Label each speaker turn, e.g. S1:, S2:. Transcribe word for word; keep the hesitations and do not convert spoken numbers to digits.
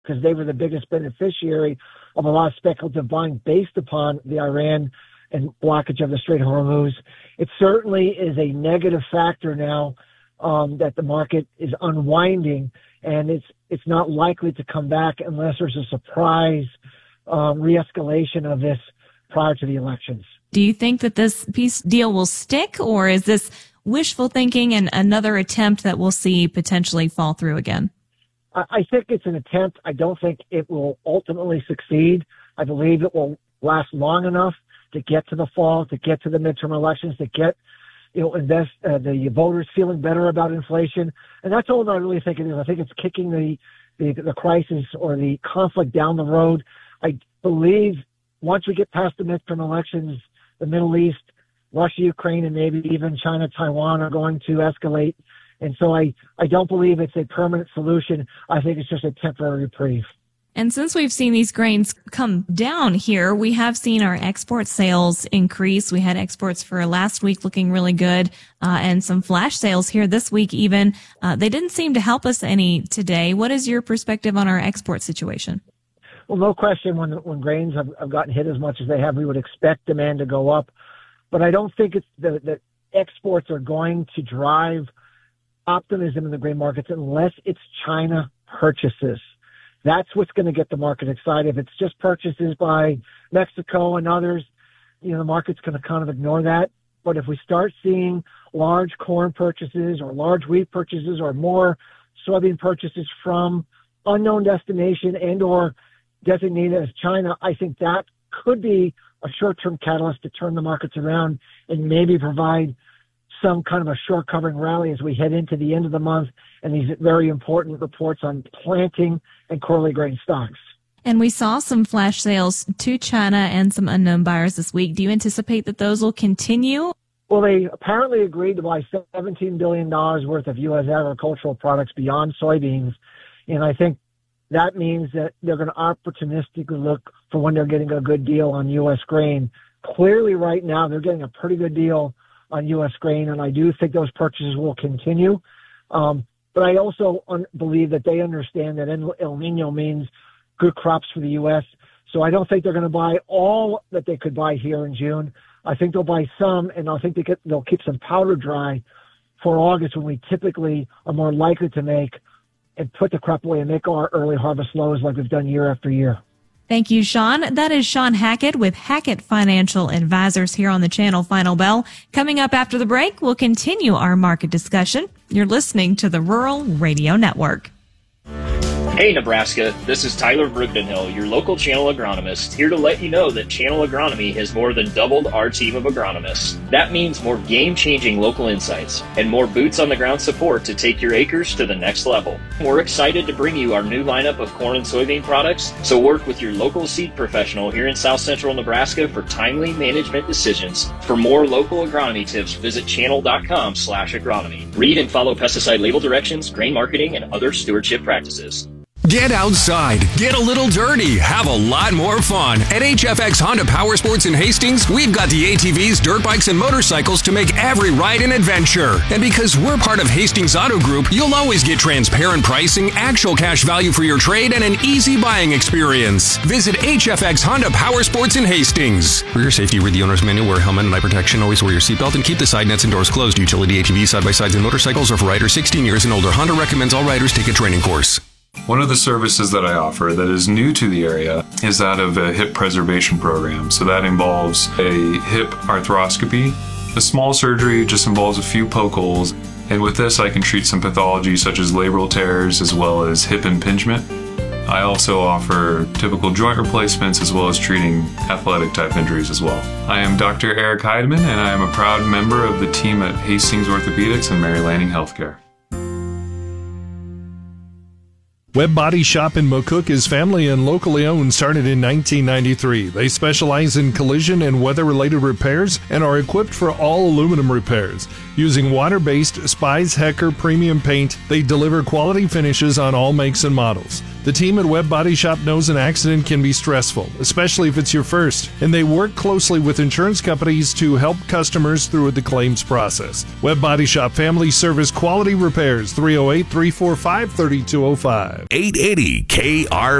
S1: because they were the biggest beneficiary of a lot of speculative buying based upon the Iran and blockage of the Strait of Hormuz. It certainly is a negative factor now um, that the market is unwinding, and it's it's not likely to come back unless there's a surprise um, re-escalation of this prior to the elections.
S2: Do you think that this peace deal will stick, or is this wishful thinking and another attempt that we'll see potentially fall through again?
S1: I think it's an attempt. I don't think it will ultimately succeed. I believe it will last long enough to get to the fall, to get to the midterm elections, to get, you know, invest uh, the voters feeling better about inflation. And that's all I really think it is. I think it's kicking the, the, the crisis or the conflict down the road. I believe once we get past the midterm elections, the Middle East, Russia, Ukraine, and maybe even China, Taiwan are going to escalate. And so I, I don't believe it's a permanent solution. I think it's just a temporary reprieve.
S2: And since we've seen these grains come down here, we have seen our export sales increase. We had exports for last week looking really good, uh, and some flash sales here this week even. Uh, they didn't seem to help us any today. What is your perspective on our export situation?
S1: Well, no question, when when grains have, have gotten hit as much as they have, we would expect demand to go up. But I don't think it's the, the exports are going to drive optimism in the grain markets unless it's China purchases. That's what's going to get the market excited. If it's just purchases by Mexico and others, you know, the market's going to kind of ignore that. But if we start seeing large corn purchases or large wheat purchases or more soybean purchases from unknown destination and or designated as China, I think that could be a short-term catalyst to turn the markets around and maybe provide some kind of a short covering rally as we head into the end of the month and these very important reports on planting and quarterly grain stocks.
S2: And we saw some flash sales to China and some unknown buyers this week. Do you anticipate that those will continue?
S1: Well, they apparently agreed to buy seventeen billion dollars worth of U S agricultural products beyond soybeans. And I think that means that they're going to opportunistically look for when they're getting a good deal on U S grain. Clearly right now they're getting a pretty good deal on U S grain, and I do think those purchases will continue. Um, but I also un- believe that they understand that El Nino means good crops for the U S, so I don't think they're going to buy all that they could buy here in June. I think they'll buy some, and I think they get, they'll keep some powder dry for August when we typically are more likely to make and put the crop away and make our early harvest lows like we've done year after year.
S2: Thank you, Sean. That is Sean Hackett with Hackett Financial Advisors here on the channel Final Bell. Coming up after the break, we'll continue our market discussion. You're listening to the Rural Radio Network.
S3: Hey Nebraska, this is Tyler Brugdenhill, your local channel agronomist, here to let you know that Channel Agronomy has more than doubled our team of agronomists. That means more game-changing local insights and more boots-on-the-ground support to take your acres to the next level. We're excited to bring you our new lineup of corn and soybean products, so work with your local seed professional here in South Central Nebraska for timely management decisions. For more local agronomy tips, visit channel.com slash agronomy. Read and follow pesticide label directions, grain marketing, and other stewardship practices.
S4: Get outside, get a little dirty, have a lot more fun. At H F X Honda Power Sports in Hastings, we've got the A T Vs, dirt bikes, and motorcycles to make every ride an adventure. And because we're part of Hastings Auto Group, you'll always get transparent pricing, actual cash value for your trade, and an easy buying experience. Visit H F X Honda Power Sports in Hastings. For your safety, read the owner's manual, wear a helmet and eye protection, always wear your seatbelt, and keep the side nets and doors closed. Utility A T Vs, side-by-sides, and motorcycles are for riders sixteen years and older. Honda recommends all riders take a training course.
S5: One of the services that I offer that is new to the area is that of a hip preservation program. So that involves a hip arthroscopy. The small surgery just involves a few poke holes. And with this, I can treat some pathology such as labral tears as well as hip impingement. I also offer typical joint replacements as well as treating athletic type injuries as well. I am Doctor Eric Heidemann, and I am a proud member of the team at Hastings Orthopedics and Mary Lanning Healthcare.
S6: Webb Body Shop in McCook is family and locally owned, started in nineteen ninety-three. They specialize in collision and weather-related repairs and are equipped for all aluminum repairs. Using water-based Spies Hecker premium paint, they deliver quality finishes on all makes and models. The team at Webb Body Shop knows an accident can be stressful, especially if it's your first, and they work closely with insurance companies to help customers through the claims process. Webb Body Shop Family Service Quality Repairs, three oh eight, three four five, three two oh five.
S7: eight eighty K R